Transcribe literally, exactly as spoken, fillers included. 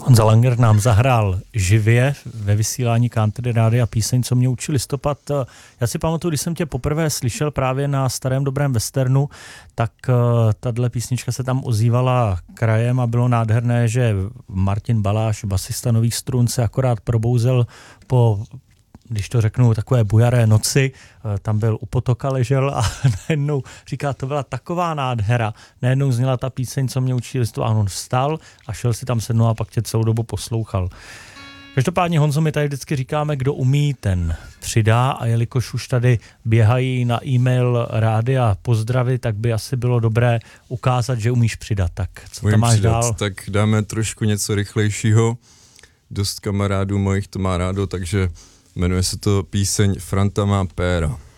Honza Langer nám zahrál živě ve vysílání Country Rádia píseň, co mě učil listopad. Já si pamatuju, když jsem tě poprvé slyšel právě na Starém dobrém westernu, tak tato písnička se tam ozývala krajem a bylo nádherné, že Martin Baláš, basista Nových strun, se akorát probouzel po, když to řeknu, takové bujaré noci, tam byl u potoka, ležel a najednou říká, to byla taková nádhera. Najednou zněla ta píseň, co mě učí listopad, a on vstal a šel si tam sednout a pak tě celou dobu poslouchal. Každopádně, Honzo, my tady vždycky říkáme, kdo umí, ten přidá, a jelikož už tady běhají na e-mail rádia pozdravy, tak by asi bylo dobré ukázat, že umíš přidat. Tak co Umím tam máš přidat, dál? Tak dáme trošku něco rychlejšího. Dost kamarádů mojich to má rádo, takže jmenuje se to píseň Franta má péra.